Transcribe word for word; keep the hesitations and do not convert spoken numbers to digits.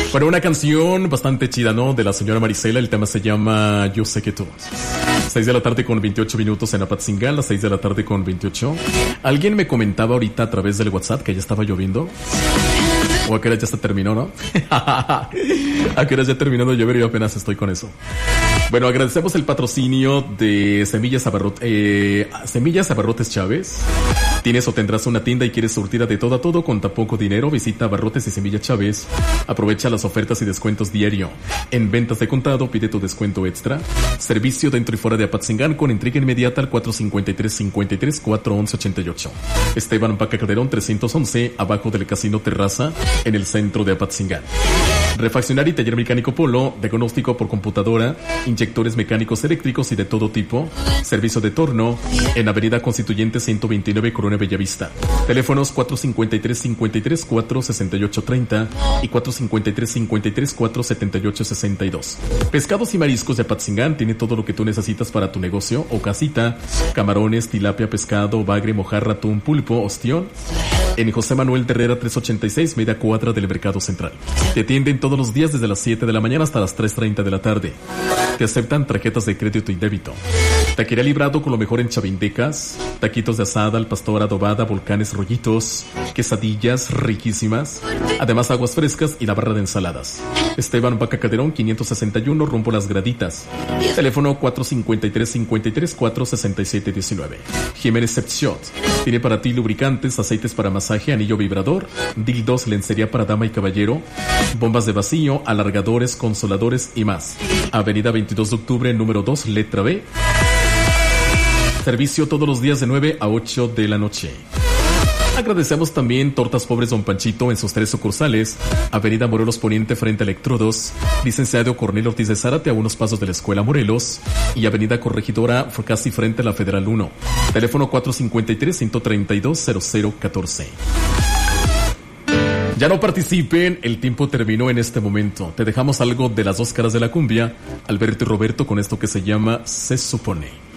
Bueno, una canción bastante chida, ¿no? De la señora Marisela. El tema se llama Yo sé que tú. seis de la tarde con veintiocho minutos en Apatzingán, las seis de la tarde con veintiocho. Alguien me comentaba ahorita a través del WhatsApp que ya estaba lloviendo. O a qué hora ya se terminó, ¿no? A qué hora ya terminó de llover y yo apenas estoy con eso. Bueno, agradecemos el patrocinio de Semillas Abarrotes, eh, Semillas Abarrotes Chávez. ¿Tienes o tendrás una tienda y quieres surtida de todo a todo con tan poco dinero? Visita Abarrotes y Semillas Chávez. Aprovecha las ofertas y descuentos diario. En ventas de contado, pide tu descuento extra. Servicio dentro y fuera de Apatzingán con entrega inmediata al cuatro cinco tres, cinco tres, cuatro once, ochenta y ocho. Esteban Paca Calderón trescientos once, abajo del Casino Terraza, en el centro de Apatzingán. Refaccionario y taller mecánico Polo, diagnóstico por computadora, inyectores mecánicos eléctricos y de todo tipo. Servicio de torno en Avenida Constituyente ciento veintinueve, Corona Bellavista. Teléfonos cuatro cinco tres, cinco tres, cuatro seis ocho tres cero y cuatro cinco tres, cinco tres, cuatro siete ocho seis dos. Pescados y mariscos de Apatzingán tiene todo lo que tú necesitas para tu negocio o casita. Camarones, tilapia, pescado, bagre, mojarra, atún, pulpo, ostión. En José Manuel Terrera trescientos ochenta y seis, media cuadra del Mercado Central. Te atienden todos los días desde las siete de la mañana hasta las tres treinta de la tarde. Te aceptan tarjetas de crédito y débito. Taquería Librado con lo mejor en chavindecas, taquitos de asada, al pastor, adobada, volcanes, rollitos, quesadillas riquísimas, además aguas frescas y la barra de ensaladas. Esteban Vaca Calderón quinientos sesenta y uno, rumbo Las Graditas. Teléfono cuatro cinco tres, cinco tres, cuatro seis siete uno nueve. Jiménez Sex Shot tiene para ti lubricantes, aceites para masaje, anillo vibrador, dildos, lencería para dama y caballero, bombas de vacío, alargadores, consoladores y más. Avenida veintidós de octubre, número dos, letra B. Servicio todos los días de nueve a ocho de la noche. Agradecemos también Tortas Pobres Don Panchito en sus tres sucursales. Avenida Morelos Poniente frente a Electrodos, Licenciado Cornelio Ortiz de Zárate a unos pasos de la Escuela Morelos y Avenida Corregidora casi frente a la Federal uno. Teléfono cuatro cinco tres, ciento treinta y dos, cero cero catorce. Ya no participen, el tiempo terminó en este momento. Te dejamos algo de las dos caras de la cumbia, Alberto y Roberto, con esto que se llama Se Supone.